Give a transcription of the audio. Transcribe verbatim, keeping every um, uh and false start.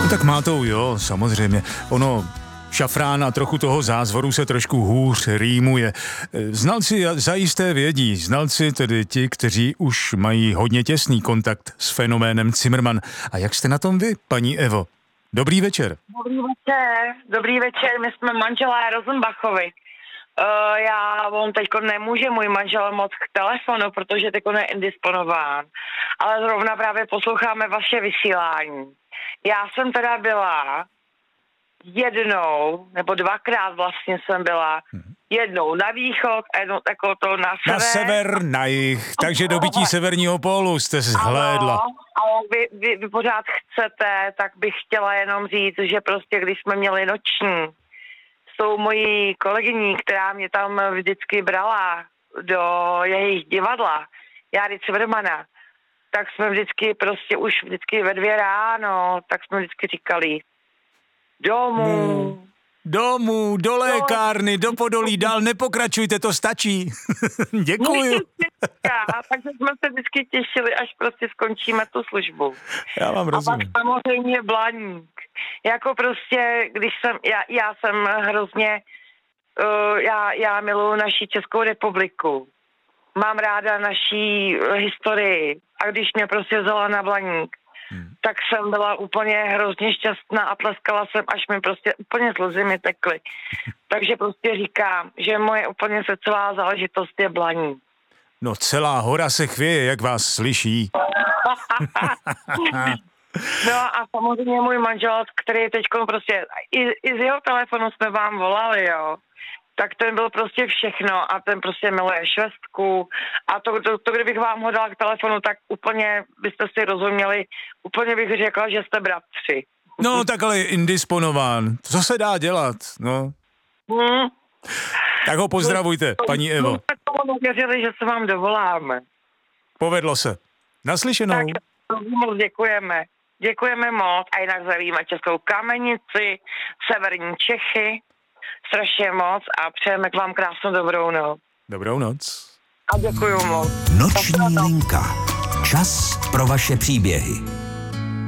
tak mátou, jo, samozřejmě. Ono, šafrán a trochu toho zázvoru se trošku hůř rýmuje. Znalci zajisté vědí, znalci tedy ti, kteří už mají hodně těsný kontakt s fenoménem Cimrman. A jak jste na tom vy, paní Evo? Dobrý večer. Dobrý večer, dobrý večer, my jsme manželé Rosenbachovi. Uh, já on teďko nemůže můj manžel moc k telefonu, protože teďko je indisponován. Ale zrovna právě posloucháme vaše vysílání. Já jsem teda byla jednou, nebo dvakrát vlastně jsem byla, jednou na východ a jednou takovou to na sever. Na sever, na jih, takže dobytí severního pólu jste zhlédla. Ano, ale vy, vy, vy pořád chcete, tak bych chtěla jenom říct, že prostě když jsme měli noční s tou mojí kolegyní, která mě tam vždycky brala do jejich divadla, Járy Cimrmana, tak jsme vždycky prostě už vždycky ve dvě ráno, tak jsme vždycky říkali domů. Hmm. Domů, do lékárny, do Podolí, dál nepokračujte, to stačí. Děkuju. Takže jsme se vždycky těšili, až prostě skončíme tu službu. Já vám rozumím. A pak samozřejmě Blaník. Jako prostě, když jsem, já, já jsem hrozně, uh, já, já miluji naši Českou republiku. Mám ráda naší historii. A když mě prostě vzala na Blaník, Hmm. tak jsem byla úplně hrozně šťastná a tleskala jsem, až mi prostě úplně slzy mi tekly. Takže prostě říkám, že moje úplně srdcová záležitost je Blaník. No celá hora se chvěje, jak vás slyší. No a samozřejmě můj manžel, který je teďko prostě, i, i z jeho telefonu jsme vám volali, jo. Tak ten byl prostě všechno a ten prostě miluje švestku a to, to, to, kdybych vám ho dala k telefonu, tak úplně byste si rozuměli, úplně bych řekla, že jste bratři. No tak ale je indisponován, co se dá dělat, no. Hmm. Tak ho pozdravujte, to, paní Evo. Tak tomu věřili, že se vám dovoláme. Povedlo se. Naslyšenou. Tak moc děkujeme. Děkujeme moc a jinak zdravíme Českou Kamenici, severní Čechy. Strašně moc a přejeme k vám krásnou dobrou noc. Dobrou noc. A děkuju moc. Noční linka. Čas pro vaše příběhy.